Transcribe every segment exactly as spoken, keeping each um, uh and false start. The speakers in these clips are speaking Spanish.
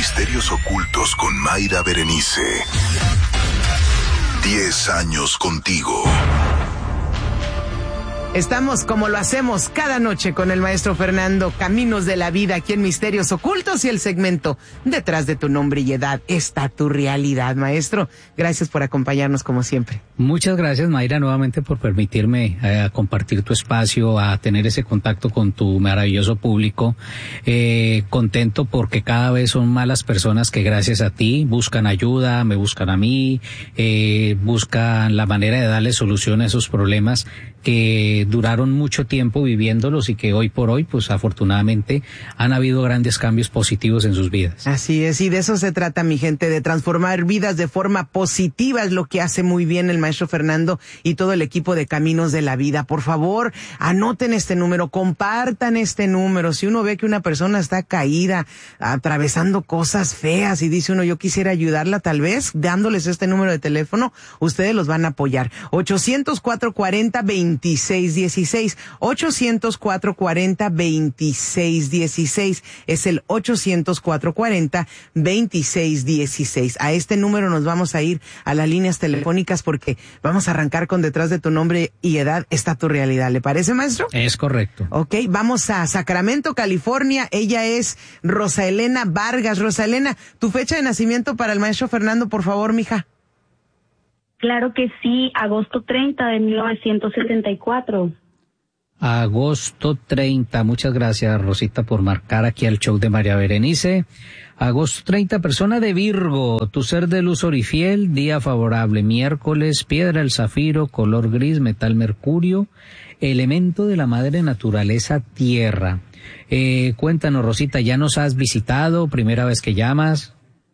Misterios Ocultos con Mayra Berenice. Diez años contigo. Estamos como lo hacemos cada noche con el maestro Fernando, Caminos de la Vida, aquí en Misterios Ocultos y el segmento Detrás de tu nombre y edad está tu realidad. Maestro, gracias por acompañarnos como siempre. Muchas gracias, Mayra, nuevamente por permitirme eh, compartir tu espacio, a tener ese contacto con tu maravilloso público. Eh, contento porque cada vez son más las personas que gracias a ti buscan ayuda, me buscan a mí, eh, buscan la manera de darle solución a esos problemas que duraron mucho tiempo viviéndolos y que hoy por hoy, pues afortunadamente, han habido grandes cambios positivos en sus vidas. Así es, y de eso se trata, mi gente, de transformar vidas de forma positiva, es lo que hace muy bien el maestro Fernando y todo el equipo de Caminos de la Vida. Por favor, anoten este número, compartan este número. Si uno ve que una persona está caída, atravesando cosas feas y dice uno, yo quisiera ayudarla, tal vez, dándoles este número de teléfono, ustedes los van a apoyar. ochocientos cuatro cuarenta veintiséis dieciséis, ochocientos cuatro cuarenta veintiséis dieciséis, es el ochocientos cuatro cuarenta veintiséis dieciséis. A este número nos vamos a ir a las líneas telefónicas porque vamos a arrancar con Detrás de tu nombre y edad está tu realidad. ¿Le parece, maestro? Es correcto. Ok, vamos a Sacramento, California. Ella es Rosa Elena Vargas. Rosa Elena, tu fecha de nacimiento para el maestro Fernando, por favor, mija. Claro que sí, agosto treinta de mil novecientos setenta y cuatro. Agosto treinta, muchas gracias, Rosita, por marcar aquí al show de María Berenice. Agosto treinta, persona de Virgo, tu ser de luz orifiel, día favorable, miércoles, piedra el zafiro, color gris, metal mercurio, elemento de la madre naturaleza, tierra. Eh, cuéntanos, Rosita, ¿ya nos has visitado? ¿Primera vez que llamas?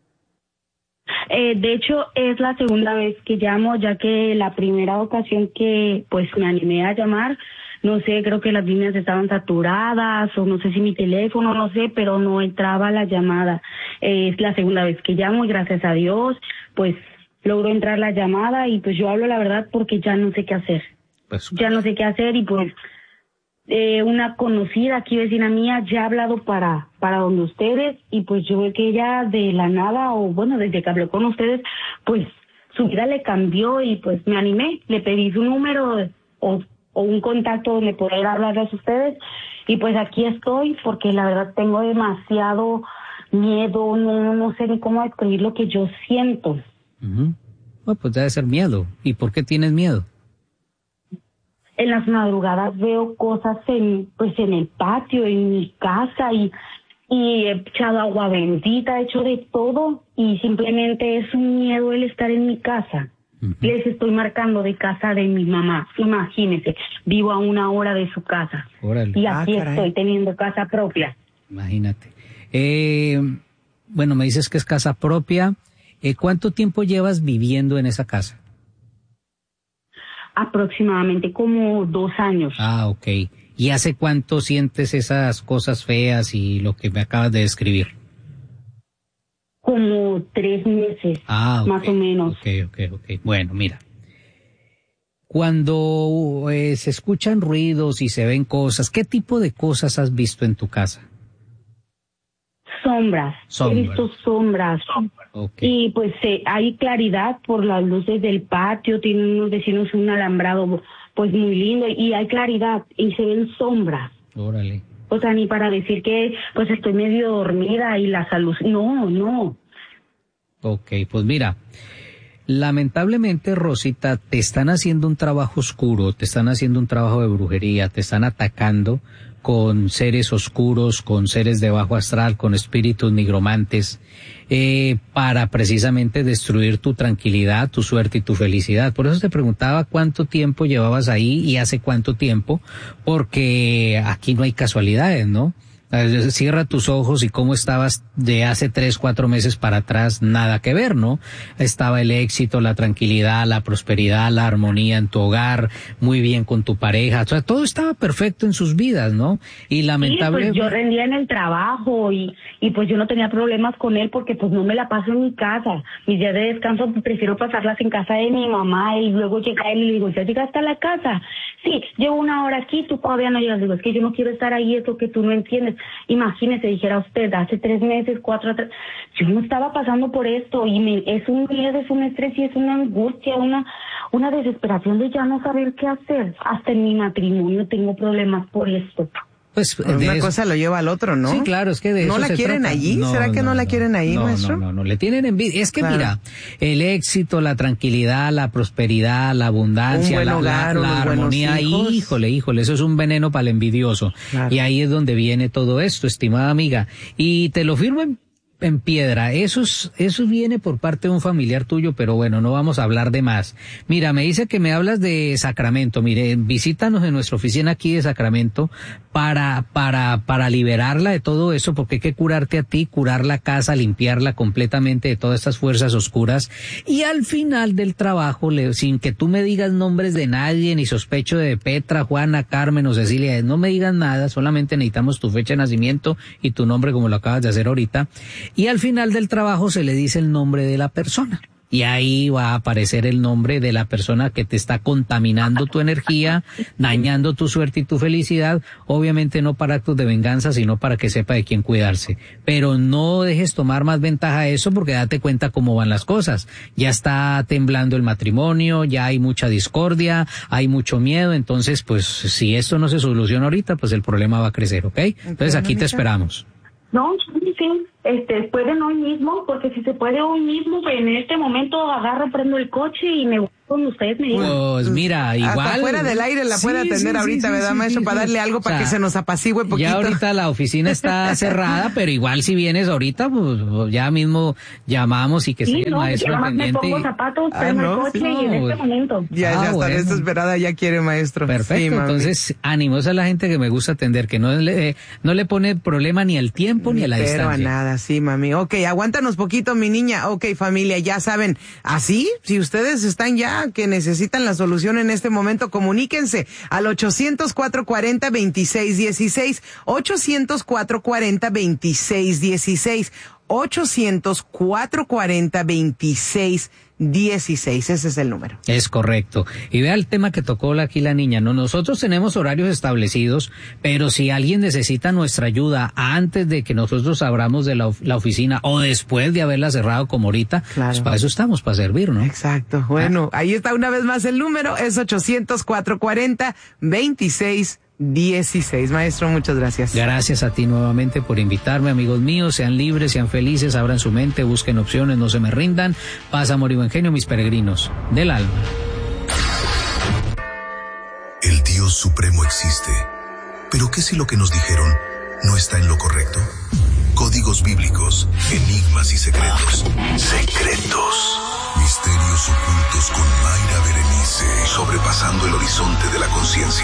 Eh, de hecho, es la segunda vez que llamo, ya que la primera ocasión que pues me animé a llamar, no sé, creo que las líneas estaban saturadas o no sé si mi teléfono, no sé, pero no entraba la llamada. Eh, es la segunda vez que llamo y gracias a Dios, pues logró entrar la llamada y pues yo hablo la verdad porque ya no sé qué hacer. Pues, ya no sé qué hacer y pues eh, una conocida aquí, vecina mía, ya ha hablado para para donde ustedes y pues yo veo que ella de la nada o bueno, desde que habló con ustedes, pues su vida le cambió y pues me animé, le pedí su número o, o un contacto donde poder hablarles a ustedes y pues aquí estoy porque la verdad tengo demasiado miedo, no, no sé ni cómo describir lo que yo siento. Uh-huh. Oh, pues debe ser miedo. ¿Y por qué tienes miedo? En las madrugadas veo cosas en pues en el patio, en mi casa y, y he echado agua bendita, he hecho de todo y simplemente es un miedo el estar en mi casa. Uh-huh. Les estoy marcando de casa de mi mamá, imagínense, vivo a una hora de su casa. Órale. Y aquí ah, estoy teniendo casa propia. Imagínate. Eh, bueno, me dices que es casa propia. Eh, ¿Cuánto tiempo llevas viviendo en esa casa? Aproximadamente como dos años. Ah, ok. ¿Y hace cuánto sientes esas cosas feas y lo que me acabas de describir? Como tres meses, ah, okay. Más o menos. Ok, ok, ok. Bueno, mira. Cuando eh, se escuchan ruidos y se ven cosas, ¿qué tipo de cosas has visto en tu casa? Sombras. Sombras. He visto sombras. Okay. Y pues eh, hay claridad por las luces del patio, tienen unos vecinos un alambrado pues muy lindo y hay claridad y se ven sombras. Órale. O sea, ni para decir que pues estoy medio dormida y la salud, no, no. Ok, pues mira, lamentablemente, Rosita, te están haciendo un trabajo oscuro, te están haciendo un trabajo de brujería, te están atacando con seres oscuros, con seres de bajo astral, con espíritus nigromantes, eh, para precisamente destruir tu tranquilidad, tu suerte y tu felicidad. Por eso te preguntaba cuánto tiempo llevabas ahí y hace cuánto tiempo, porque aquí no hay casualidades, ¿no? Cierra tus ojos y cómo estabas de hace tres, cuatro meses para atrás, nada que ver, ¿no? Estaba el éxito, la tranquilidad, la prosperidad, la armonía en tu hogar, muy bien con tu pareja, o sea, todo estaba perfecto en sus vidas, ¿no? Y lamentablemente... Sí, pues yo rendía en el trabajo y, y pues yo no tenía problemas con él porque pues no me la paso en mi casa. Mis días de descanso pues, prefiero pasarlas en casa de mi mamá y luego llega él y le digo, ¿ya llegaste a la casa? Sí, llevo una hora aquí, tú todavía no llegas. Digo, es que yo no quiero estar ahí, eso que tú no entiendes. imagínese, dijera usted, hace tres meses, cuatro atrás, yo no estaba pasando por esto y me, es un miedo, es un estrés y es una angustia, una, una desesperación de ya no saber qué hacer. Hasta en mi matrimonio tengo problemas por esto. Pues una eso. cosa lo lleva al otro, ¿no? Sí, claro, es que de ¿No eso la se quieren trata. allí? No, ¿Será que no, no la no, quieren ahí, no, maestro? No, no, no, le tienen envidia. Es que Claro. mira, el éxito, la tranquilidad, la prosperidad, la abundancia, Un buen la, hogar, la, la unos buenos armonía, hijos. híjole, híjole, eso es un veneno para el envidioso. Claro. Y ahí es donde viene todo esto, estimada amiga. Y te lo firmo en en piedra, eso es, eso viene por parte de un familiar tuyo, pero bueno, no vamos a hablar de más. Mira, me dice que me hablas de Sacramento. Mire, visítanos en nuestra oficina aquí de Sacramento para, para, para liberarla de todo eso, porque hay que curarte a ti, curar la casa, limpiarla completamente de todas estas fuerzas oscuras. Y al final del trabajo, le, sin que tú me digas nombres de nadie, ni sospecho de Petra, Juana, Carmen o Cecilia, no me digas nada, solamente necesitamos tu fecha de nacimiento y tu nombre como lo acabas de hacer ahorita. Y al final del trabajo se le dice el nombre de la persona. Y ahí va a aparecer el nombre de la persona que te está contaminando tu energía, dañando tu suerte y tu felicidad, obviamente no para actos de venganza, sino para que sepa de quién cuidarse. Pero no dejes tomar más ventaja de eso porque date cuenta cómo van las cosas. Ya está temblando el matrimonio, ya hay mucha discordia, hay mucho miedo, entonces pues si esto no se soluciona ahorita, pues el problema va a crecer, ¿ok? Entonces aquí te esperamos. No, sí, sí, este, pueden hoy mismo, porque si se puede hoy mismo, pues en este momento agarro, prendo el coche y me voy con ustedes, me digan. Pues mira, igual. Hasta fuera del aire la puede Sí, atender sí, ahorita, sí, ¿verdad, sí, maestro? sí, Para sí. darle algo O para sea, que se nos apacigüe poquito. Ya ahorita la oficina está cerrada, pero igual si vienes ahorita, pues ya mismo llamamos y que Sí, sea el no, maestro nada más me pendiente. pongo zapatos, Ah, prendo no, el coche sí, y en no, este momento. Ya, Ah, ya está bueno. desesperada, ya quiere, maestro. Perfecto, Sí, mami. entonces ánimos a la gente que me gusta atender, que no le, eh, no le pone problema ni al tiempo ni a la Pero distancia. a nada, sí, mami. Ok, aguántanos poquito, mi niña. Ok, familia, ya saben. Así, si ustedes están ya que necesitan la solución en este momento, comuníquense al ochocientos, cuatrocientos cuarenta, veintiséis dieciséis. ochocientos, cuatrocientos cuarenta, veintiséis dieciséis. ochocientos, cuatrocientos cuarenta, veintiséis dieciséis. Ese es el número. Es correcto. Y vea el tema que tocó aquí la niña, ¿no? Nosotros tenemos horarios establecidos, pero si alguien necesita nuestra ayuda antes de que nosotros abramos de la, of- la oficina o después de haberla cerrado como ahorita, Claro. pues para eso estamos, para servir, ¿no? Exacto. Bueno, ahí está una vez más el número. Es ochocientos, cuatrocientos cuarenta, veintiséis dieciséis. Maestro, muchas gracias. Gracias a ti nuevamente por invitarme, amigos míos. Sean libres, sean felices, abran su mente, busquen opciones, no se me rindan. Paz, amor y buen genio, mis peregrinos del alma. El Dios Supremo existe. Pero ¿qué si lo que nos dijeron no está en lo correcto? Códigos bíblicos, enigmas y secretos. Secretos. Misterios ocultos con Mayra Berenice. Sobrepasando el horizonte de la conciencia.